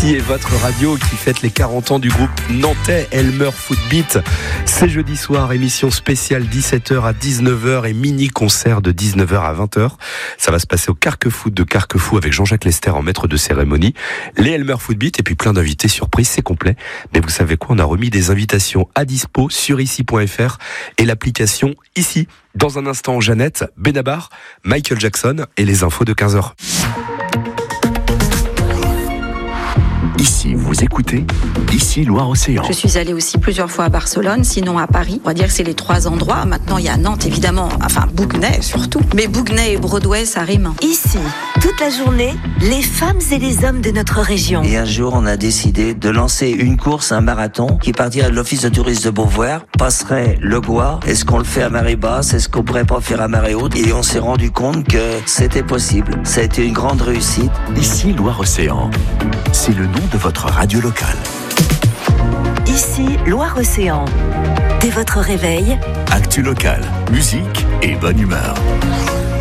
Ici est votre radio qui fête les 40 ans du groupe nantais Elmer Footbeat. C'est jeudi soir, émission spéciale 17h à 19h et mini-concert de 19h à 20h. Ça va se passer au Carquefou de Carquefou avec Jean-Jacques Lester en maître de cérémonie, les Elmer Footbeat et puis plein d'invités surprises, c'est complet. Mais vous savez quoi, on a remis des invitations à dispo sur ici.fr et l'application Ici. Dans un instant, Jeannette, Benabar, Michael Jackson et les infos de 15h. Ici, vous écoutez Ici Loire-Océan. Je suis allée aussi plusieurs fois à Barcelone, sinon à Paris. On va dire que c'est les 3 endroits. Maintenant, il y a Nantes, évidemment. Enfin, Bouguenais, surtout. Mais Bouguenais et Broadway, ça rime. Ici, toute la journée, les femmes et les hommes de notre région. Et un jour, on a décidé de lancer une course, un marathon, qui partirait de l'office de tourisme de Beauvoir, passerait le Gois. Est-ce qu'on le fait à marée basse? Est-ce qu'on pourrait pas faire à marée haute? Et on s'est rendu compte que c'était possible. Ça a été une grande réussite. Ici Loire-Océan. C'est le nom de votre radio locale. Ici, Loire-Océan. Dès votre réveil, Actu locale, musique et bonne humeur.